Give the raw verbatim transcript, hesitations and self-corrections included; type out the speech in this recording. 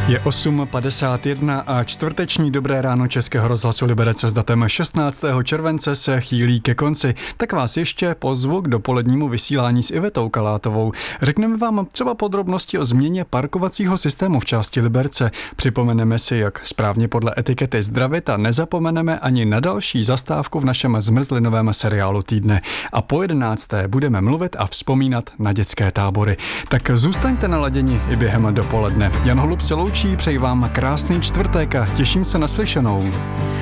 Je osm padesát jedna a čtvrteční Dobré ráno Českého rozhlasu Liberec s datem šestnáctého července se chýlí ke konci. Tak vás ještě pozvu k dopolednímu vysílání s Ivetou Kalátovou. Řekneme vám třeba podrobnosti o změně parkovacího systému v části Liberce. Připomeneme si, jak správně podle etikety zdravit a nezapomeneme ani na další zastávku v našem zmrzlinovém seriálu týdne. A po jedenácté budeme mluvit a vzpomínat na dětské tábory. Tak zůstaňte naladěni i během dopoledne. Jan Holub se loučí, přeji vám krásný čtvrtek a těším se na slyšenou.